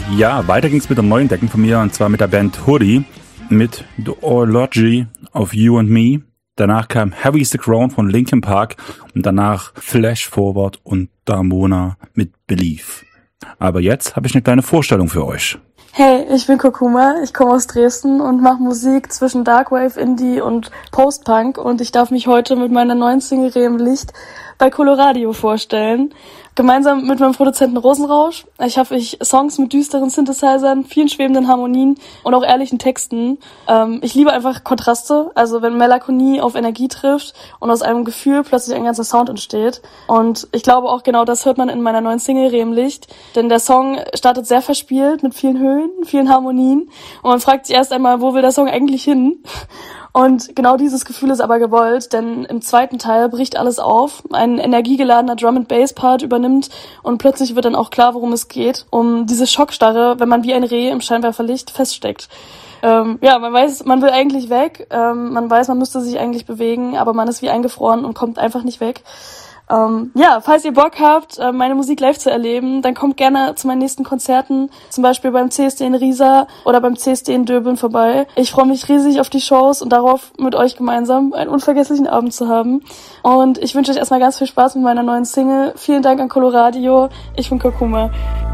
Ja, weiter ging's mit einem neuen Entdecken von mir, und zwar mit der Band Hoodie mit The Orlogy of You and Me. Danach kam Heavy is the Crown von Linkin Park und danach Flash Forward und Damona mit Believe. Aber jetzt habe ich eine kleine Vorstellung für euch. Hey, ich bin Kurkuma, ich komme aus Dresden und mache Musik zwischen Darkwave, Indie und Post-Punk, und ich darf mich heute mit meiner neuen Single Reh im Licht bei Coloradio vorstellen. Gemeinsam mit meinem Produzenten Rosenrausch. Ich habe Songs mit düsteren Synthesizern, vielen schwebenden Harmonien und auch ehrlichen Texten. Ich liebe einfach Kontraste, also wenn Melancholie auf Energie trifft und aus einem Gefühl plötzlich ein ganzer Sound entsteht. Und ich glaube auch genau das hört man in meiner neuen Single Reh im Licht, denn der Song startet sehr verspielt mit vielen Höhen, vielen Harmonien und man fragt sich erst einmal, wo will der Song eigentlich hin? Und genau dieses Gefühl ist aber gewollt, denn im zweiten Teil bricht alles auf, ein energiegeladener Drum-and-Bass-Part übernimmt und plötzlich wird dann auch klar, worum es geht, um diese Schockstarre, wenn man wie ein Reh im Scheinwerferlicht feststeckt. Man weiß, man will eigentlich weg, man weiß, man müsste sich eigentlich bewegen, aber man ist wie eingefroren und kommt einfach nicht weg. Falls ihr Bock habt, meine Musik live zu erleben, dann kommt gerne zu meinen nächsten Konzerten, zum Beispiel beim CSD in Riesa oder beim CSD in Döbeln vorbei. Ich freue mich riesig auf die Shows und darauf, mit euch gemeinsam einen unvergesslichen Abend zu haben. Und ich wünsche euch erstmal ganz viel Spaß mit meiner neuen Single. Vielen Dank an Coloradio. Ich bin Kurkuma.